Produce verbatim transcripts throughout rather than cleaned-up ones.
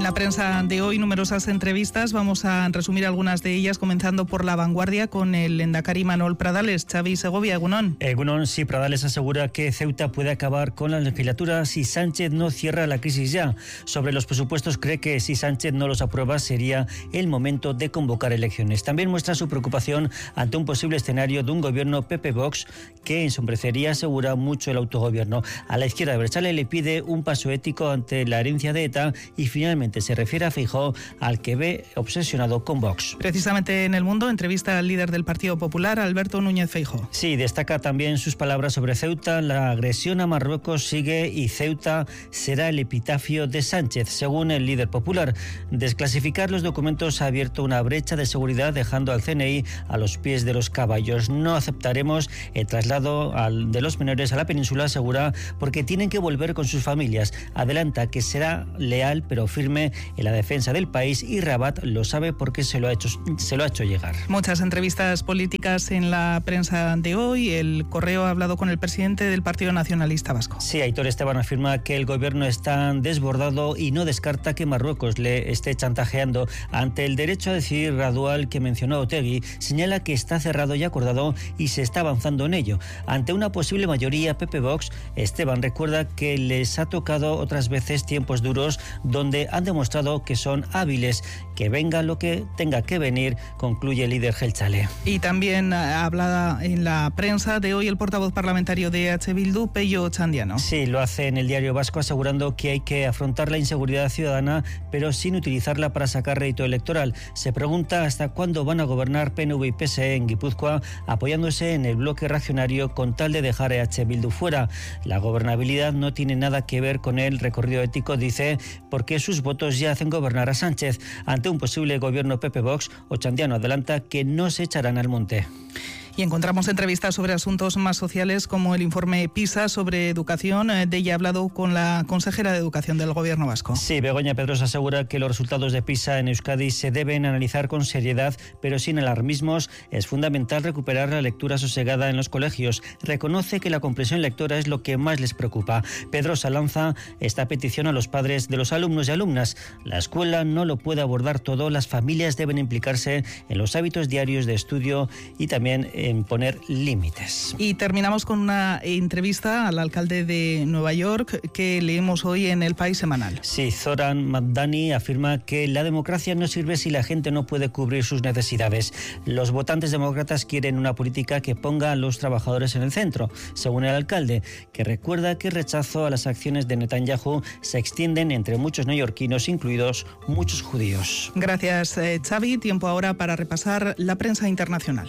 la prensa de hoy, numerosas entrevistas. Vamos a resumir algunas de ellas, comenzando por La Vanguardia con el lehendakari Manuel Pradales. Xavi Segovia, Egunon. Egunon, sí, Pradales asegura que Ceuta puede acabar con la legislatura si Sánchez no cierra la crisis ya. Sobre los presupuestos, cree que si Sánchez no los aprueba sería el momento de convocar elecciones. También muestra su preocupación ante un posible escenario de un gobierno P P-Vox que ensombrecería, asegura, mucho el autogobierno. A la izquierda, Berchale le pide un paso ético ante la herencia de ETA y finalmente se refiere a Feijóo, al que ve obsesionado con Vox. Precisamente en El Mundo, entrevista al líder del Partido Popular, Alberto Núñez Feijóo. Sí, destaca también sus palabras sobre Ceuta. La agresión a Marruecos sigue y Ceuta será el epitafio de Sánchez, según el líder popular. Desclasificar los documentos ha abierto una brecha de seguridad, dejando al C N I a los pies de los caballos. No aceptaremos el traslado al, de los menores a la península, asegura, porque tienen que volver con sus familias. Adelanta que será leal pero firme en la defensa del país y Rabat lo sabe porque se lo ha hecho, se lo ha hecho llegar. Muchas entrevistas políticas en la prensa de hoy. El Correo ha hablado con el presidente del Partido Nacionalista Vasco. Sí, Aitor Esteban afirma que el gobierno está desbordado y no descarta que Marruecos le esté chantajeando. Ante el derecho a decidir gradual que mencionó Otegi, señala que está cerrado y acordado y se está avanzando en ello. Ante una posible mayoría P P-Vox, Esteban recuerda que les ha tocado otras veces tiempos duros donde han demostrado que son hábiles. Que venga lo que tenga que venir, concluye el líder Jeltzale. Y también ha hablado en la prensa de hoy el portavoz parlamentario de H. Bildu, Pello Otxandiano. Sí, lo hace en el Diario Vasco, asegurando que hay que afrontar la inseguridad ciudadana, pero sin utilizarla para sacar rédito electoral. Se pregunta hasta cuándo van a gobernar P N V y P S E en Guipúzcoa, apoyándose en el bloque reaccionario con tal de dejar a H. Bildu fuera. La gobernabilidad no tiene nada que ver con el recorrido ético, dice, porque sus votos ya hacen gobernar a Sánchez. Ante un posible gobierno P P-Vox, Otxandiano adelanta que no se echarán al monte. Y encontramos entrevistas sobre asuntos más sociales, como el informe PISA sobre educación. De ella ha hablado con la consejera de Educación del Gobierno vasco. Sí, Begoña Pedrosa asegura que los resultados de PISA en Euskadi se deben analizar con seriedad, pero sin alarmismos. Es fundamental recuperar la lectura sosegada en los colegios. Reconoce que la comprensión lectora es lo que más les preocupa. Pedrosa lanza esta petición a los padres de los alumnos y alumnas. La escuela no lo puede abordar todo. Las familias deben implicarse en los hábitos diarios de estudio y también en poner límites. Y terminamos con una entrevista al alcalde de Nueva York que leemos hoy en El País Semanal. Sí, Zoran Mamdani afirma que la democracia no sirve si la gente no puede cubrir sus necesidades. Los votantes demócratas quieren una política que ponga a los trabajadores en el centro, según el alcalde, que recuerda que el rechazo a las acciones de Netanyahu se extienden entre muchos neoyorquinos, incluidos muchos judíos. Gracias, Xavi. Tiempo ahora para repasar la prensa internacional.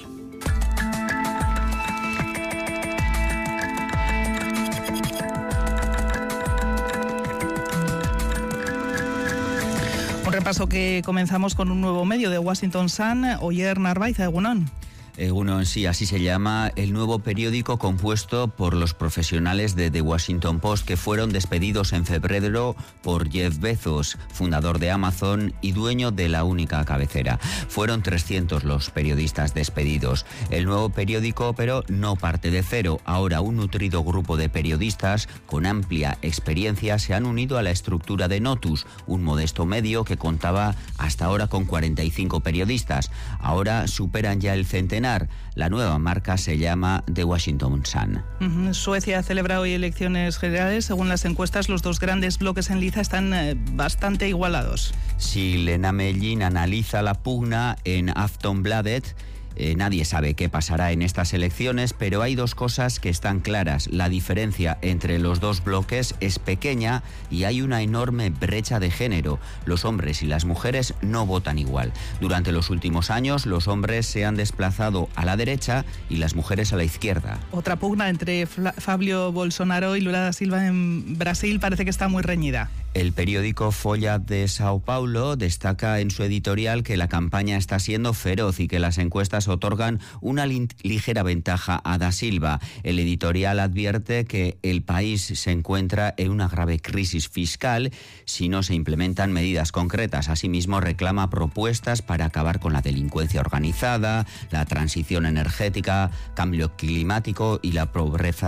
Un repaso que comenzamos con un nuevo medio de Washington Sun, Oyer Narváez, Egunon. Uno en sí, así se llama el nuevo periódico compuesto por los profesionales de The Washington Post que fueron despedidos en febrero por Jeff Bezos, fundador de Amazon y dueño de la única cabecera. Fueron trescientos los periodistas despedidos. El nuevo periódico, pero no parte de cero. Ahora un nutrido grupo de periodistas con amplia experiencia se han unido a la estructura de Notus, un modesto medio que contaba hasta ahora con cuarenta y cinco periodistas. Ahora superan ya el centenar. La nueva marca se llama The Washington Sun. Uh-huh. Suecia celebra hoy elecciones generales. Según las encuestas, los dos grandes bloques en liza están eh, bastante igualados. Si Lena Mellin analiza la pugna en Aftonbladet, Eh, nadie sabe qué pasará en estas elecciones, pero hay dos cosas que están claras. La diferencia entre los dos bloques es pequeña y hay una enorme brecha de género. Los hombres y las mujeres no votan igual. Durante los últimos años, los hombres se han desplazado a la derecha y las mujeres a la izquierda. Otra pugna entre Fabio Bolsonaro y Lula da Silva en Brasil parece que está muy reñida. El periódico Folha de Sao Paulo destaca en su editorial que la campaña está siendo feroz y que las encuestas otorgan una li- ligera ventaja a da Silva. El editorial advierte que el país se encuentra en una grave crisis fiscal si no se implementan medidas concretas. Asimismo, reclama propuestas para acabar con la delincuencia organizada, la transición energética, cambio climático y la pobreza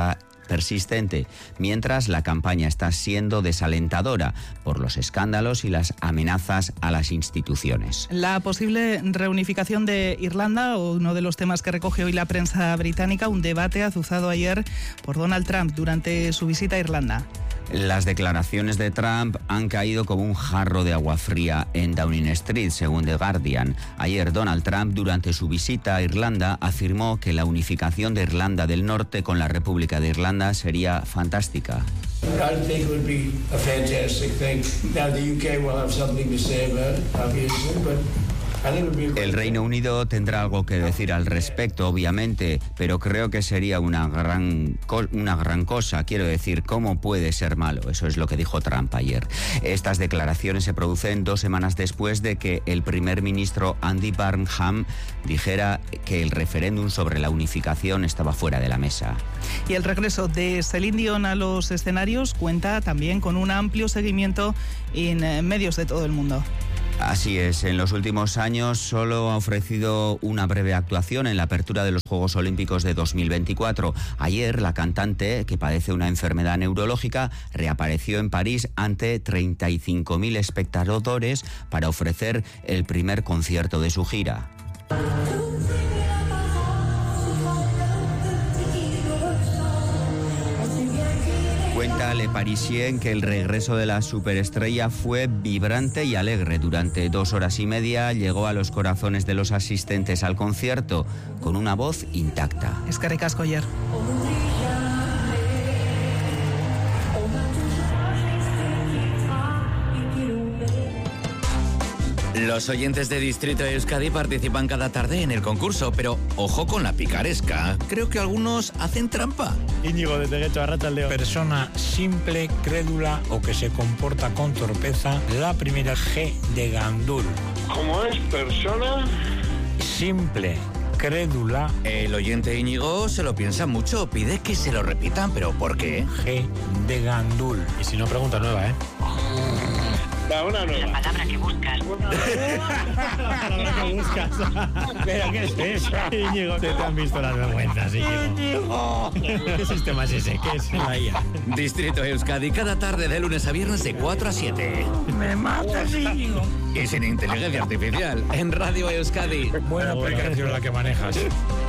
persistente, mientras la campaña está siendo desalentadora por los escándalos y las amenazas a las instituciones. La posible reunificación de Irlanda, uno de los temas que recoge hoy la prensa británica, un debate azuzado ayer por Donald Trump durante su visita a Irlanda. Las declaraciones de Trump han caído como un jarro de agua fría en Downing Street, según The Guardian. Ayer Donald Trump, durante su visita a Irlanda, afirmó que la unificación de Irlanda del Norte con la República de Irlanda sería fantástica. I think it would be a fantastic thing. Now the U K will have something to say about it, obviously, but el Reino Unido tendrá algo que decir al respecto, obviamente, pero creo que sería una gran, una gran cosa. Quiero decir, ¿cómo puede ser malo? Eso es lo que dijo Trump ayer. Estas declaraciones se producen dos semanas después de que el primer ministro Andy Burnham dijera que el referéndum sobre la unificación estaba fuera de la mesa. Y el regreso de Celine Dion a los escenarios cuenta también con un amplio seguimiento en medios de todo el mundo. Así es, en los últimos años solo ha ofrecido una breve actuación en la apertura de los Juegos Olímpicos de dos mil veinticuatro. Ayer, la cantante, que padece una enfermedad neurológica, reapareció en París ante treinta y cinco mil espectadores para ofrecer el primer concierto de su gira. Cuenta Le Parisien que el regreso de la superestrella fue vibrante y alegre. Durante dos horas y media llegó a los corazones de los asistentes al concierto con una voz intacta. Eskerrik asko, Oyer. Los oyentes de Distrito Euskadi participan cada tarde en el concurso, pero ojo con la picaresca. Creo que algunos hacen trampa. Íñigo, desde Guecho, arratsaldeon. Persona simple, crédula o que se comporta con torpeza. La primera G de Gandul. ¿Cómo es? ¿Persona? Simple, crédula. El oyente Íñigo se lo piensa mucho, pide que se lo repitan, pero ¿por qué? G de Gandul. Y si no, pregunta nueva, ¿eh? Da una nueva. La palabra que buscas. La palabra que buscas. ¿Pero qué es eso? Íñigo, te, te han visto las vergüenzas, Íñigo. ¿Qué sistema es ese? ¿Qué es la I A? Distrito Euskadi, cada tarde de lunes a viernes de cuatro a siete. Me matas, Íñigo. Y sin inteligencia artificial, en Radio Euskadi. Buena aplicación la que manejas.